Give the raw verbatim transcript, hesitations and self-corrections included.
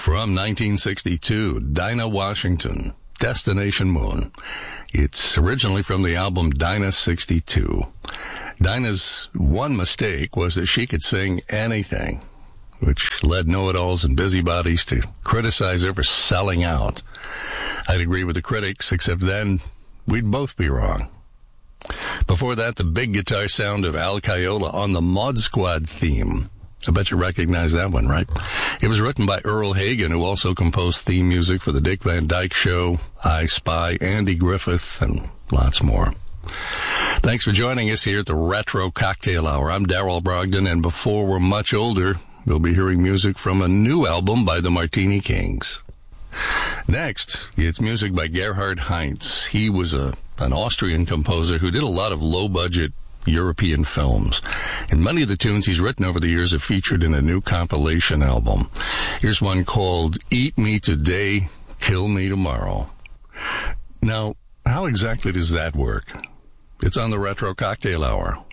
From nineteen sixty-two, Dinah Washington, Destination Moon. It's originally from the album Dinah sixty-two. Dinah's one mistake was that she could sing anything, which led know-it-alls and busybodies to criticize her for selling out. I'd agree with the critics, except then we'd both be wrong. Before that, the big guitar sound of Al Caiola on the Mod Squad theme. I bet you recognize that one, right? It was written by Earl Hagen, who also composed theme music for The Dick Van Dyke Show, I Spy, Andy Griffith, and lots more. Thanks for joining us here at the Retro Cocktail Hour. I'm Darrell Brogdon, and before we're much older, we'll be hearing music from a new album by the Martini Kings. Next, it's music by Gerhard Heinz. He was a an Austrian composer who did a lot of low-budget European films, and many of the tunes he's written over the years are featured in a new compilation album. Here's one called Eat Me Today, Kill Me Tomorrow. Now, how exactly does that work? It's on the Retro Cocktail Hour.